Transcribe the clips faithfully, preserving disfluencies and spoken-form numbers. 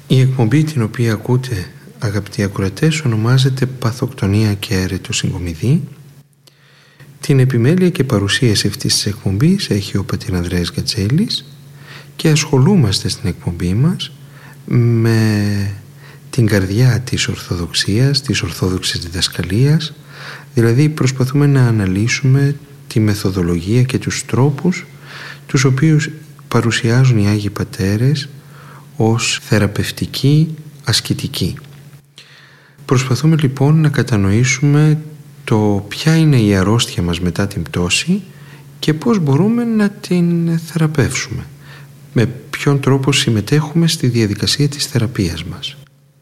Η εκπομπή την οποία ακούτε, αγαπητοί ακροατές, ονομάζεται «Παθοκτονία και έρετο συγκομιδή». Την επιμέλεια και παρουσίαση αυτής της εκπομπής έχει ο πατήρ Ανδρέας Γκατζέλης και ασχολούμαστε στην εκπομπή μας με την καρδιά της Ορθοδοξίας, της Ορθόδοξης διδασκαλίας, δηλαδή προσπαθούμε να αναλύσουμε τη μεθοδολογία και τους τρόπους τους οποίους παρουσιάζουν οι Άγιοι Πατέρες ως θεραπευτική, ασκητική. Προσπαθούμε λοιπόν να κατανοήσουμε το ποια είναι η αρρώστια μας μετά την πτώση και πώς μπορούμε να την θεραπεύσουμε. Με ποιον τρόπο συμμετέχουμε στη διαδικασία της θεραπείας μας.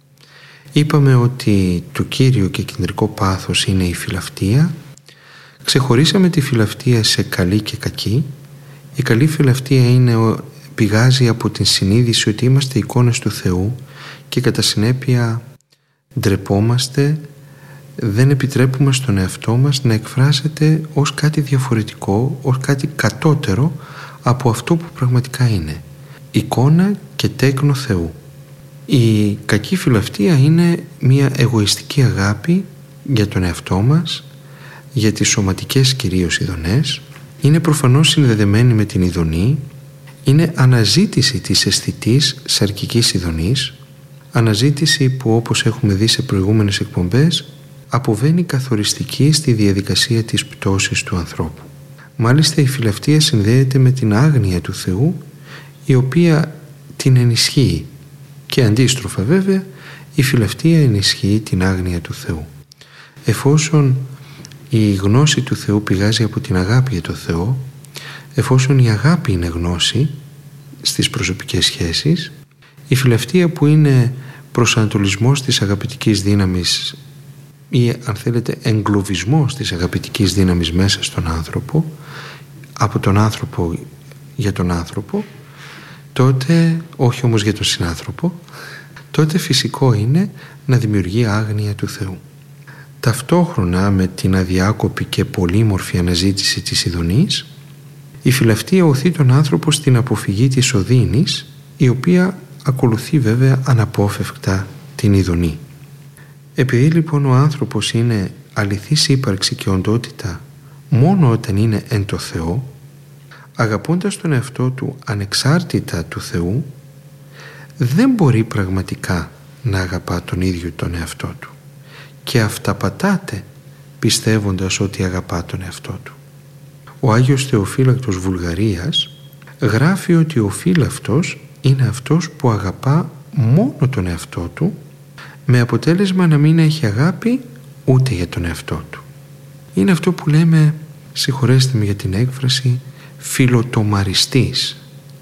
Είπαμε ότι το κύριο και κεντρικό πάθος είναι η φιλαυτία. Ξεχωρίσαμε τη φιλαυτία σε καλή και κακή. Η καλή φιλαυτία είναι, πηγάζει από την συνείδηση ότι είμαστε εικόνες του Θεού και κατά συνέπεια ντρεπόμαστε, δεν επιτρέπουμε στον εαυτό μας να εκφράζεται ως κάτι διαφορετικό, ως κάτι κατώτερο από αυτό που πραγματικά είναι, εικόνα και τέκνο Θεού. Η κακή φιλαυτία είναι μια εγωιστική αγάπη για τον εαυτό μας, για τις σωματικές κυρίως ειδονές, είναι προφανώς συνδεδεμένη με την ειδονή, είναι αναζήτηση της αισθητής σαρκικής ειδονής, αναζήτηση που, όπως έχουμε δει σε προηγούμενες εκπομπές, αποβαίνει καθοριστική στη διαδικασία της πτώσης του ανθρώπου. Μάλιστα η φιλαυτία συνδέεται με την άγνοια του Θεού, η οποία την ενισχύει, και αντίστροφα βέβαια η φιλαυτία ενισχύει την άγνοια του Θεού. Εφόσον η γνώση του Θεού πηγάζει από την αγάπη για το Θεό, εφόσον η αγάπη είναι γνώση στις προσωπικές σχέσεις, η φιλαυτία που είναι προσανατολισμός της αγαπητικής δύναμης ή, αν θέλετε, εγκλωβισμός της αγαπητικής δύναμης μέσα στον άνθρωπο, από τον άνθρωπο για τον άνθρωπο, τότε, όχι όμως για τον συνάνθρωπο, τότε φυσικό είναι να δημιουργεί άγνοια του Θεού. Ταυτόχρονα με την αδιάκοπη και πολύμορφη αναζήτηση της ειδονής, η φιλαυτία οθεί τον άνθρωπο στην αποφυγή της οδύνης, η οποία ακολουθεί βέβαια αναπόφευκτα την ειδονή. Επειδή λοιπόν ο άνθρωπος είναι αληθής ύπαρξη και οντότητα μόνο όταν είναι εν το Θεό, αγαπώντας τον εαυτό του ανεξάρτητα του Θεού, δεν μπορεί πραγματικά να αγαπά τον ίδιο τον εαυτό του και αυταπατάται πιστεύοντας ότι αγαπά τον εαυτό του. Ο Άγιος Θεοφύλακτος Βουλγαρίας γράφει ότι ο φύλαυτος είναι αυτός που αγαπά μόνο τον εαυτό του, με αποτέλεσμα να μην έχει αγάπη ούτε για τον εαυτό του. Είναι αυτό που λέμε, συγχωρέστε με για την έκφραση, φιλοτομαριστής.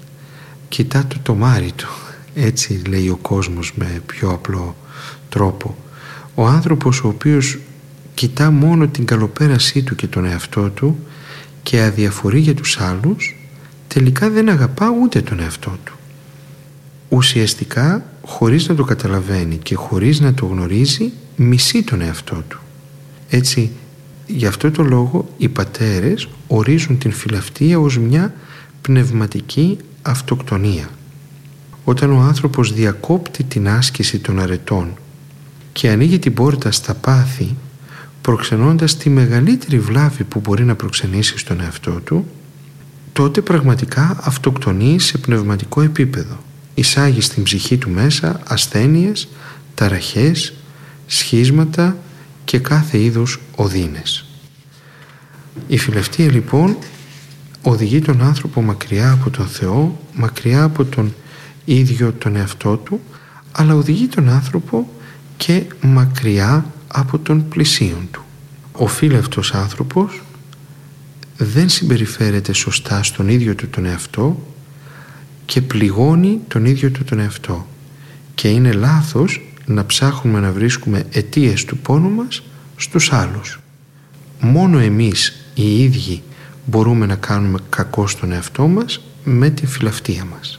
Κοιτά το τομάρι του, έτσι λέει ο κόσμος με πιο απλό τρόπο. Ο άνθρωπος ο οποίος κοιτά μόνο την καλοπέρασή του και τον εαυτό του και αδιαφορεί για τους άλλους, τελικά δεν αγαπά ούτε τον εαυτό του. Ουσιαστικά, χωρίς να το καταλαβαίνει και χωρίς να το γνωρίζει, μισεί τον εαυτό του. Έτσι, γι' αυτό το λόγο οι πατέρες ορίζουν την φιλαυτία ως μια πνευματική αυτοκτονία. Όταν ο άνθρωπος διακόπτει την άσκηση των αρετών και ανοίγει την πόρτα στα πάθη, προξενώντας τη μεγαλύτερη βλάβη που μπορεί να προξενήσει στον εαυτό του, τότε πραγματικά αυτοκτονεί σε πνευματικό επίπεδο. Εισάγει στην ψυχή του μέσα ασθένειες, ταραχές, σχίσματα και κάθε είδους οδύνες. Η φιλαυτία λοιπόν οδηγεί τον άνθρωπο μακριά από τον Θεό, μακριά από τον ίδιο τον εαυτό του, αλλά οδηγεί τον άνθρωπο και μακριά από τον πλησίον του. Ο φίλευτος άνθρωπος δεν συμπεριφέρεται σωστά στον ίδιο του τον εαυτό και πληγώνει τον ίδιο του τον εαυτό, και είναι λάθος να ψάχνουμε να βρίσκουμε αιτίες του πόνου μας στους άλλους. Μόνο εμείς οι ίδιοι μπορούμε να κάνουμε κακό στον εαυτό μας με την φιλαυτία μας.